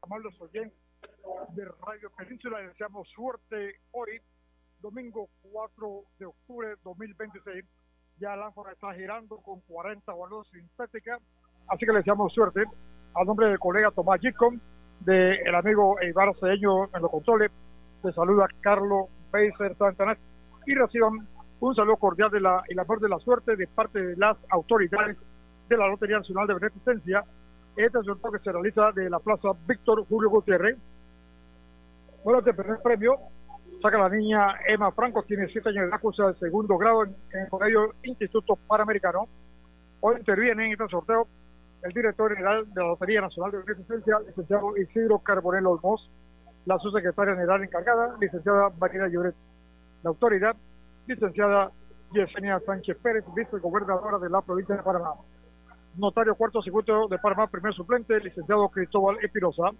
amables oyentes de Radio Península, les deseamos suerte hoy, domingo 4 de octubre de 2026. Ya la ánfora está girando con 40 valores sintéticas, así que les deseamos suerte. A nombre del colega Tomás Gicon, del amigo Eibar Cedeño en los controles, les saluda Carlos Beiser Santanas y reciban un saludo cordial y la mejor de la suerte de parte de las autoridades de la Lotería Nacional de Beneficencia. Este sorteo que se realiza de la Plaza Víctor Julio Gutiérrez. Bueno, el primer premio saca la niña Emma Franco, tiene 7 años de edad, cursa de segundo grado en el Colegio Instituto Panamericano. Hoy interviene en este sorteo el director general de la Lotería Nacional de Beneficencia, licenciado Isidro Carbonell Olmos, la subsecretaria general encargada, licenciada Marina Lloret. La autoridad, licenciada Yesenia Sánchez Pérez, vicegobernadora de la provincia de Panamá. Notario cuarto circuito de Panamá, primer suplente, licenciado Cristóbal Espinosa.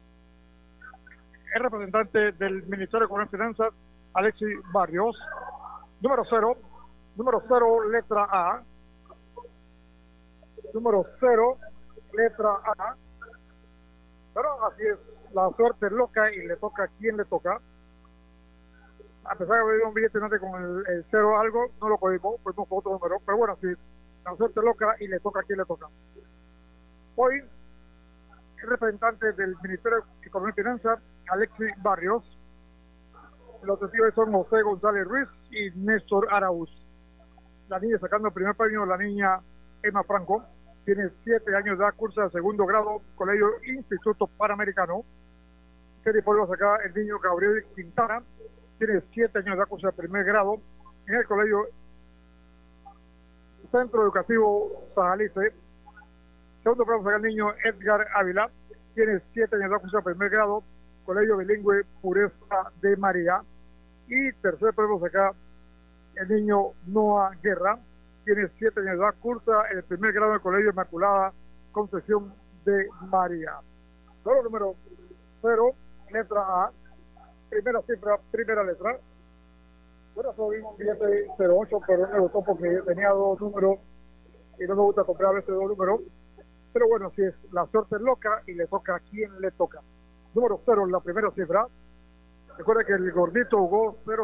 El representante del Ministerio de Economía y Finanzas, Alexis Barrios. Número 0, letra A. Número 0, letra A. Pero así es, la suerte es loca y le toca a quien le toca. A pesar de haber un billete antes con el 0 algo, no lo cogimos con otro número. Pero bueno, sí, la suerte es loca y le toca a quien le toca. Hoy, el representante del Ministerio de Economía y Finanzas, Alexis Barrios. Los testigos son José González Ruiz y Néstor Araúz. La niña sacando el primer premio, la niña Emma Franco, tiene 7 años de edad, cursa de segundo grado, Colegio Instituto Panamericano. Serie por acá el niño Gabriel Quintana, tiene 7 años de edad, cursa de primer grado en el Colegio Centro Educativo Sajalice. Segundo premio saca el niño Edgar Ávila, tiene 7 años de edad, cursa de primer grado, Colegio Bilingüe Pureza de María. Y tercer premio saca el niño Noah Guerra, tiene 7 años de edad, cursa en el primer grado del Colegio Inmaculada Concepción de María. Solo número 0, letra A, primera cifra, primera letra. Bueno, solo vimos un billete 08, pero no me gustó porque tenía 2 números y no me gusta comprar a veces 2 números. Pero bueno, si es la suerte es loca y le toca a quien le toca. Número 0, la primera cifra. Recuerda que el gordito jugó 0